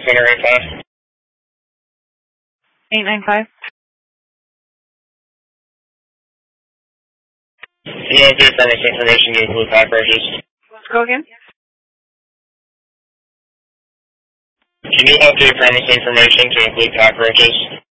Center 85. 895. You want to furnish information to include cockroaches? Let's go again. Can you update premise information to include cockroaches?